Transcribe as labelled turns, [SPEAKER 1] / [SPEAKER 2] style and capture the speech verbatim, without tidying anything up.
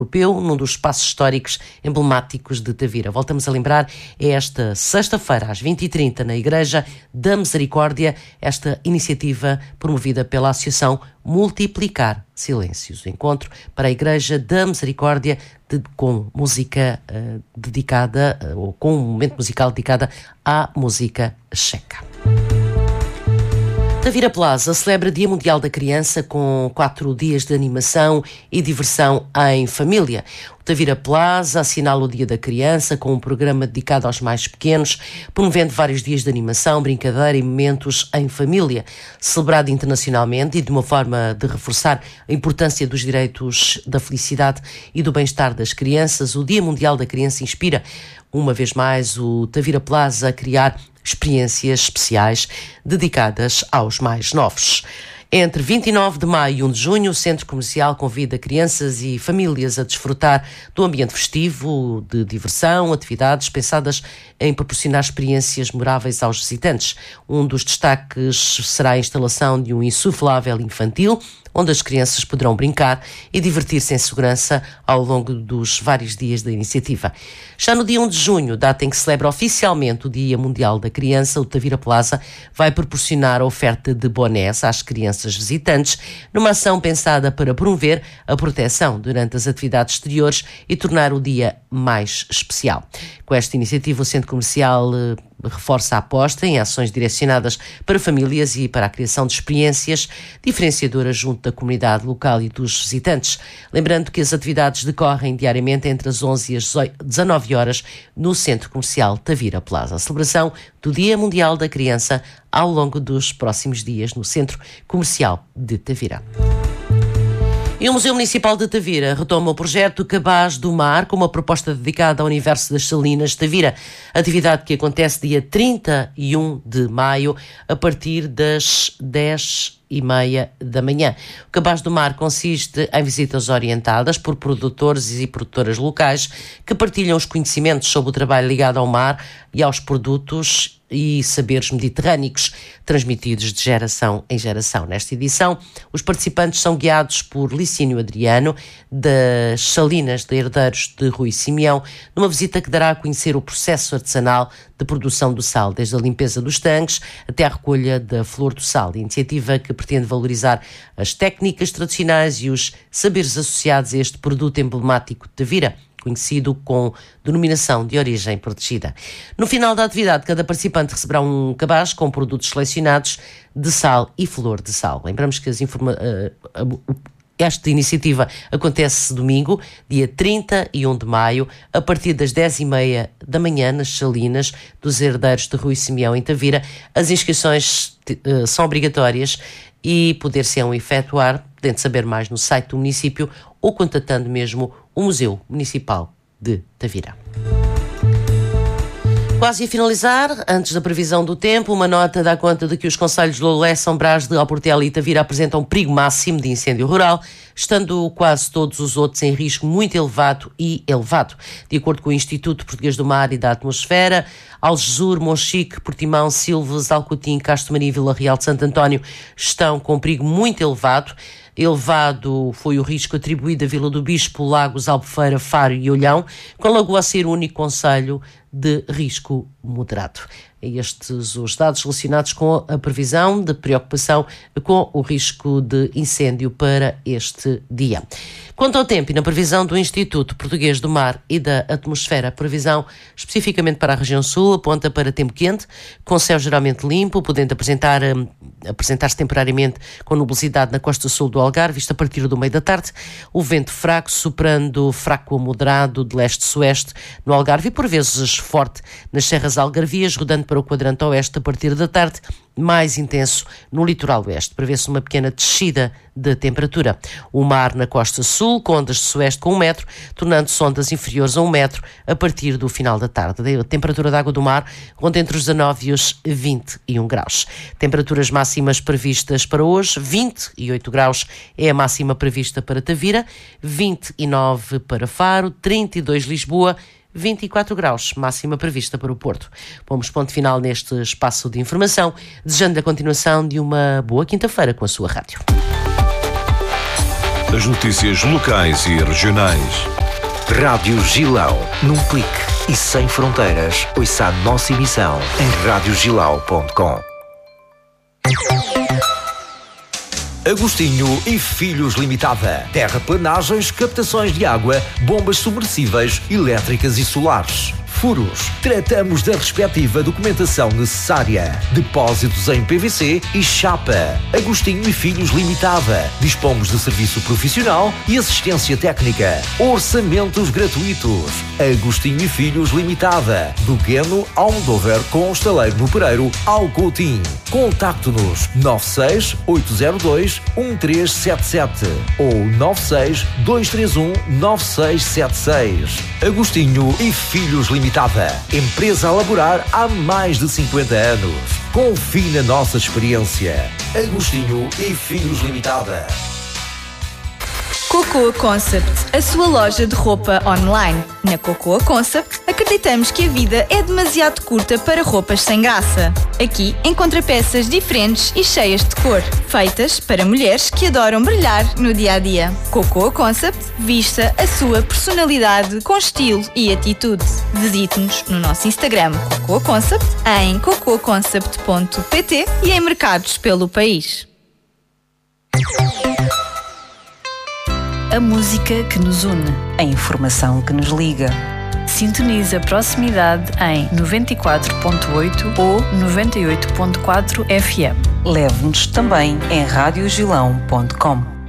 [SPEAKER 1] Europeu, num dos espaços históricos emblemáticos de Tavira. Voltamos a lembrar, é esta sexta-feira, às vinte e trinta, na Igreja da Misericórdia, esta iniciativa promovida pela Associação Multiplicar Silêncios. O encontro para a Igreja da Misericórdia de, com música uh, dedicada, uh, ou com um momento musical dedicado à música checa. Tavira Plaza celebra Dia Mundial da Criança com quatro dias de animação e diversão em família. O Tavira Plaza assinala o Dia da Criança com um programa dedicado aos mais pequenos, promovendo vários dias de animação, brincadeira e momentos em família. Celebrado internacionalmente e de uma forma de reforçar a importância dos direitos da felicidade e do bem-estar das crianças, o Dia Mundial da Criança inspira, uma vez mais, o Tavira Plaza a criar experiências especiais dedicadas aos mais novos. Entre vinte e nove de maio e um de junho, o Centro Comercial convida crianças e famílias a desfrutar do ambiente festivo, de diversão, atividades pensadas em proporcionar experiências memoráveis aos visitantes. Um dos destaques será a instalação de um insuflável infantil, onde as crianças poderão brincar e divertir-se em segurança ao longo dos vários dias da iniciativa. Já no dia um de junho, data em que se celebra oficialmente o Dia Mundial da Criança, o Tavira Plaza vai proporcionar a oferta de bonés às crianças visitantes, numa ação pensada para promover a proteção durante as atividades exteriores e tornar o dia mais especial. Com esta iniciativa, o Centro Comercial eh, reforça a aposta em ações direcionadas para famílias e para a criação de experiências diferenciadoras junto da comunidade local e dos visitantes. Lembrando que as atividades decorrem diariamente entre as onze e as dezanove horas no Centro Comercial Tavira Plaza. A celebração do Dia Mundial da Criança ao longo dos próximos dias no Centro Comercial de Tavira. E o Museu Municipal de Tavira retoma o projeto Cabaz do Mar com uma proposta dedicada ao universo das Salinas de Tavira. Atividade que acontece dia trinta e um de maio a partir das dez e meia da manhã. O Cabaz do Mar consiste em visitas orientadas por produtores e produtoras locais que partilham os conhecimentos sobre o trabalho ligado ao mar e aos produtos e saberes mediterrâneos, transmitidos de geração em geração. Nesta edição, os participantes são guiados por Licínio Adriano, das Salinas de Herdeiros de Rui Simeão, numa visita que dará a conhecer o processo artesanal de produção do sal, desde a limpeza dos tanques até a recolha da flor do sal. A iniciativa que pretende valorizar as técnicas tradicionais e os saberes associados a este produto emblemático de Tavira, conhecido com denominação de origem protegida. No final da atividade, cada participante receberá um cabaz com produtos selecionados de sal e flor de sal. Lembramos que as informa- esta iniciativa acontece domingo, dia trinta e um de maio, a partir das dez e meia da manhã, nas Salinas dos Herdeiros de Rui Simeão, em Tavira. As inscrições uh, são obrigatórias e poder-se-ão efetuar, podendo saber mais no site do município ou contatando mesmo o Museu Municipal de Tavira. Quase a finalizar, antes da previsão do tempo, uma nota dá conta de que os concelhos de Lolé, São Brás de Alportela e Tavira apresentam perigo máximo de incêndio rural, estando quase todos os outros em risco muito elevado e elevado. De acordo com o Instituto Português do Mar e da Atmosfera, Algesur, Monchique, Portimão, Silves, Alcotim, Castro Marim e Vila Real de Santo António estão com perigo muito elevado. Elevado foi o risco atribuído a Vila do Bispo, Lagos, Albufeira, Faro e Olhão, com a Lagoa a ser o único concelho de risco moderado. Estes os dados relacionados com a previsão de preocupação com o risco de incêndio para este dia. Quanto ao tempo e na previsão do Instituto Português do Mar e da Atmosfera, a previsão especificamente para a região sul aponta para tempo quente, com céu geralmente limpo, podendo apresentar, um, apresentar-se temporariamente com nubosidade na costa sul do Algarve, isto a partir do meio da tarde. O vento fraco, soprando fraco a moderado de leste-sueste no Algarve e por vezes forte nas serras algarvias, rodando para o quadrante oeste a partir da tarde, mais intenso no litoral oeste. Prevê-se uma pequena descida de temperatura. O mar na costa sul, com ondas de sueste com um metro, tornando-se ondas inferiores a um metro a partir do final da tarde. A temperatura da água do mar ronda entre os dezanove e os vinte e um graus. Temperaturas máximas previstas para hoje: vinte e oito graus é a máxima prevista para Tavira, vinte e nove para Faro, trinta e dois Lisboa, vinte e quatro graus, máxima prevista para o Porto. Pomos ponto final neste espaço de informação, desejando a continuação de uma boa quinta-feira com a sua rádio.
[SPEAKER 2] As notícias locais e regionais.
[SPEAKER 3] Rádio Gilão. Num clique e sem fronteiras, ouça a nossa emissão em rádio gilau ponto com. Agostinho e Filhos Limitada. Terraplanagens, captações de água, bombas submersíveis, elétricas e solares. Furos. Tratamos da respectiva documentação necessária. Depósitos em P V C e chapa. Agostinho e Filhos Limitada. Dispomos de serviço profissional e assistência técnica. Orçamentos gratuitos. Agostinho e Filhos Limitada. Do Queno ao Almodóvar com o estaleiro no Pereiro ao Coutinho. Contacte-nos nove seis oito zero dois um três sete sete ou nove seis dois três um nove seis sete seis. Agostinho e Filhos Limitada. Empresa a laborar há mais de cinquenta anos. Confie na nossa experiência. Agostinho e Filhos Limitada.
[SPEAKER 4] Cocoa Concept, a sua loja de roupa online. Na Cocoa Concept, acreditamos que a vida é demasiado curta para roupas sem graça. Aqui encontra peças diferentes e cheias de cor, feitas para mulheres que adoram brilhar no dia-a-dia. Cocoa Concept, vista a sua personalidade com estilo e atitude. Visite-nos no nosso Instagram Cocoa Concept, em cocoa concept ponto pt e em mercados pelo país.
[SPEAKER 5] A música que nos une,
[SPEAKER 6] a informação que nos liga.
[SPEAKER 5] Sintoniza a proximidade em noventa e quatro ponto oito ou noventa e oito ponto quatro F M.
[SPEAKER 6] Leve-nos também em rádio gilão ponto com.